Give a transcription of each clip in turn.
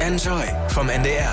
Enjoy vom NDR.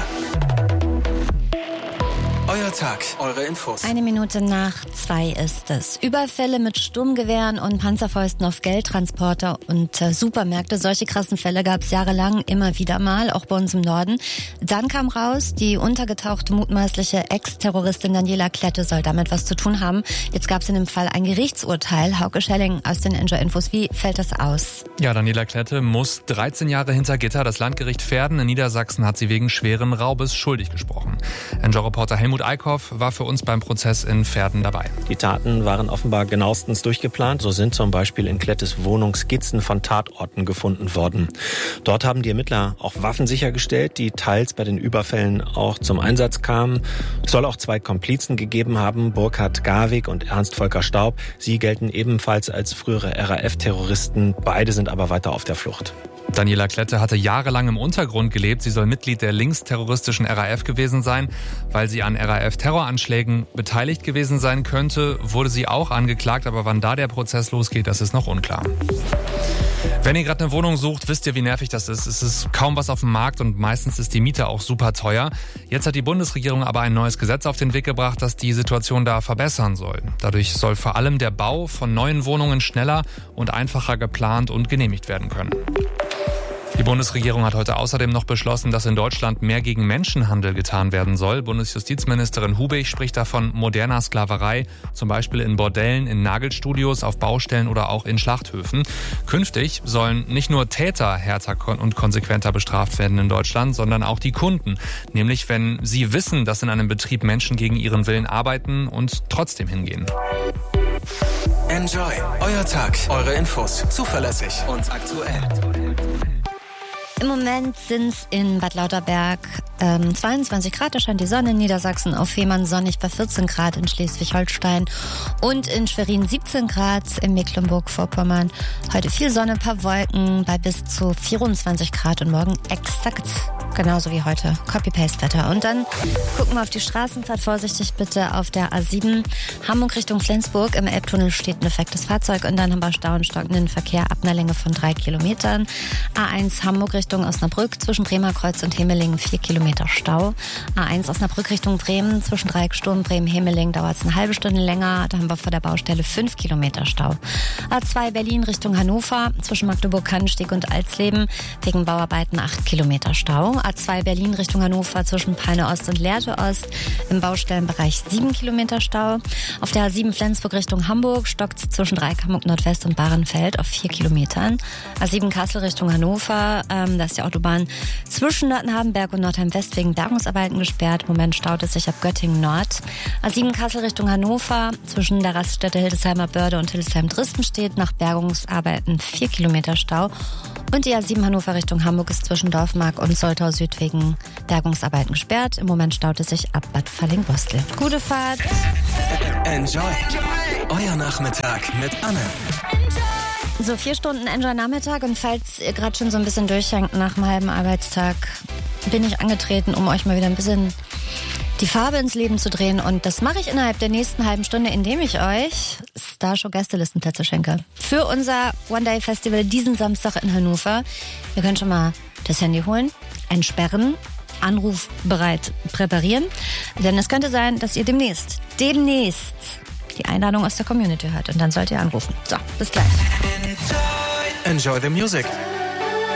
Euer Tag, eure Infos. 1:02 ist es. Überfälle mit Sturmgewehren und Panzerfäusten auf Geldtransporter und Supermärkte. Solche krassen Fälle gab es jahrelang immer wieder mal, auch bei uns im Norden. Dann kam raus, die untergetauchte mutmaßliche Ex-Terroristin Daniela Klette soll damit was zu tun haben. Jetzt gab es in dem Fall ein Gerichtsurteil. Hauke Schelling aus den Enjoy-Infos. Wie fällt das aus? Ja, Daniela Klette muss 13 Jahre hinter Gitter. Das Landgericht Verden in Niedersachsen hat sie wegen schweren Raubes schuldig gesprochen. Enjoy-Reporter Helmut Eickhoff war für uns beim Prozess in Verden dabei. Die Taten waren offenbar genauestens durchgeplant. So sind zum Beispiel in Klettes Wohnung Skizzen von Tatorten gefunden worden. Dort haben die Ermittler auch Waffen sichergestellt, die teils bei den Überfällen auch zum Einsatz kamen. Es soll auch 2 Komplizen gegeben haben, Burkhard Garwig und Ernst Volker Staub. Sie gelten ebenfalls als frühere RAF-Terroristen. Beide sind aber weiter auf der Flucht. Daniela Klette hatte jahrelang im Untergrund gelebt. Sie soll Mitglied der linksterroristischen RAF gewesen sein. Weil sie an RAF-Terroranschlägen beteiligt gewesen sein könnte, wurde sie auch angeklagt. Aber wann da der Prozess losgeht, das ist noch unklar. Wenn ihr gerade eine Wohnung sucht, wisst ihr, wie nervig das ist. Es ist kaum was auf dem Markt und meistens ist die Miete auch super teuer. Jetzt hat die Bundesregierung aber ein neues Gesetz auf den Weg gebracht, das die Situation da verbessern soll. Dadurch soll vor allem der Bau von neuen Wohnungen schneller und einfacher geplant und genehmigt werden können. Die Bundesregierung hat heute außerdem noch beschlossen, dass in Deutschland mehr gegen Menschenhandel getan werden soll. Bundesjustizministerin Hubig spricht davon moderner Sklaverei, zum Beispiel in Bordellen, in Nagelstudios, auf Baustellen oder auch in Schlachthöfen. Künftig sollen nicht nur Täter härter und konsequenter bestraft werden in Deutschland, sondern auch die Kunden. Nämlich, wenn sie wissen, dass in einem Betrieb Menschen gegen ihren Willen arbeiten und trotzdem hingehen. Enjoy, euer Tag, eure Infos, zuverlässig und aktuell. Im Moment sind es in Bad Lauterberg 22 Grad, da scheint die Sonne, in Niedersachsen auf Fehmarn sonnig bei 14 Grad, in Schleswig-Holstein und in Schwerin 17 Grad, in Mecklenburg-Vorpommern heute viel Sonne, ein paar Wolken bei bis zu 24 Grad und morgen exakt genauso wie heute. Copy-Paste-Wetter. Und dann gucken wir auf die Straßenfahrt. Vorsichtig bitte auf der A7 Hamburg Richtung Flensburg. Im Elbtunnel steht ein defektes Fahrzeug und dann haben wir Stau und stockenden Verkehr ab einer Länge von 3 Kilometern. A1 Hamburg Richtung Osnabrück zwischen Bremerkreuz und Hemelingen 4 Kilometer Stau. A1 Osnabrück Richtung Bremen zwischen Dreiecksturm Bremen-Hemelingen dauert es eine halbe Stunde länger. Da haben wir vor der Baustelle 5 Kilometer Stau. A2 Berlin Richtung Hannover zwischen Magdeburg-Kannensteg und Alsleben wegen Bauarbeiten 8 Kilometer Stau. A2 Berlin Richtung Hannover zwischen Peine Ost und Lehrte Ost im Baustellenbereich 7 Kilometer Stau. Auf der A7 Flensburg Richtung Hamburg stockt zwischen Dreieck-Hamburg Nordwest und Bahrenfeld auf 4 Kilometern. A7 Kassel Richtung Hannover, da ist die Autobahn zwischen Nottenhabenberg und Nordheim West wegen Bergungsarbeiten gesperrt. Im Moment staut es sich ab Göttingen Nord. A7 Kassel Richtung Hannover zwischen der Raststätte Hildesheimer Börde und Hildesheim-Dristenstedt nach Bergungsarbeiten 4 Kilometer Stau. Und die A7 Hannover Richtung Hamburg ist zwischen Dorfmark und Soltau Süd wegen Bergungsarbeiten gesperrt. Im Moment staut es sich ab Bad Falling-Bostel. Gute Fahrt! Enjoy, euer Nachmittag mit Anne. So, 4 Stunden Enjoy-Nachmittag und falls ihr gerade schon so ein bisschen durchhängt nach einem halben Arbeitstag, bin ich angetreten, um euch mal wieder ein bisschen die Farbe ins Leben zu drehen. Und das mache ich innerhalb der nächsten halben Stunde, indem ich euch Starshow-Gästelistenplätze schenke. Für unser One-Day-Festival diesen Samstag in Hannover. Ihr könnt schon mal das Handy holen, entsperren, Anruf bereit präparieren. Denn es könnte sein, dass ihr demnächst die Einladung aus der Community hört. Und dann sollt ihr anrufen. So, bis gleich. Enjoy the music.